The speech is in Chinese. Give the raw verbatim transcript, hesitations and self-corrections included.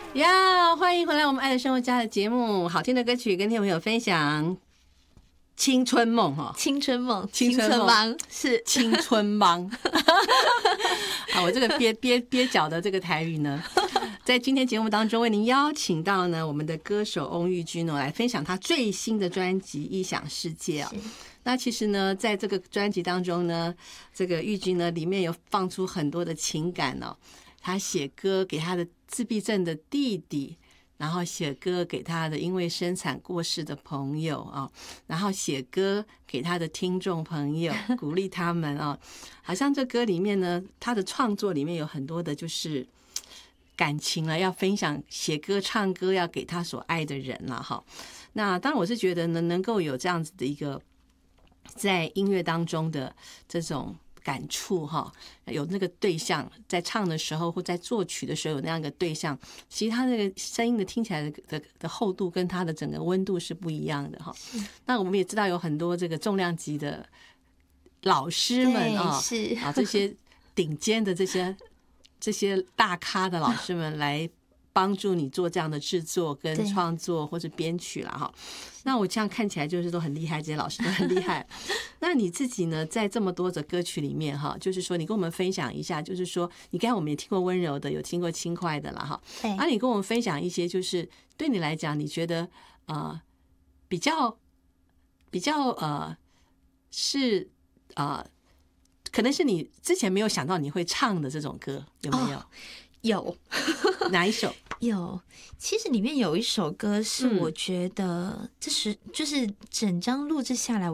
呀，欢迎回来我们爱的生活家的节目，好听的歌曲跟听众朋友分享。青春梦哈， 青春梦， 青春梦是青春梦。好，我这个憋憋憋脚的这个台语呢，在今天节目当中为您邀请到呢我们的歌手翁玉君哦，来分享他最新的专辑《异想世界》啊。那其实呢，在这个专辑当中呢，这个玉君呢里面有放出很多的情感哦。他写歌给他的自闭症的弟弟，然后写歌给他的因为生产过世的朋友啊，然后写歌给他的听众朋友，鼓励他们啊。好像这歌里面呢，他的创作里面有很多的就是感情了，要分享，写歌唱歌要给他所爱的人了哈。那当然我是觉得呢，能够有这样子的一个在音乐当中的这种感触哈，有那个对象在唱的时候或在作曲的时候有那样一个对象，其实他那个声音的听起来 的, 的, 的厚度跟他的整个温度是不一样的哈。那我们也知道有很多这个重量级的老师们啊， 是啊这些顶尖的这些这些大咖的老师们来帮助你做这样的制作跟创作或者编曲啦哈。那我这样看起来就是都很厉害，这些老师都很厉害。那你自己呢，在这么多的歌曲里面哈，就是说你跟我们分享一下，就是说你刚才我们也听过温柔的，有听过轻快的啦哈。啊，你跟我们分享一些，就是对你来讲，你觉得呃比较比较呃是呃可能是你之前没有想到你会唱的这种歌，有没有？哦， 有。 哪一首？ 有，其实里面有一首歌是我觉得这是就是整张录制下来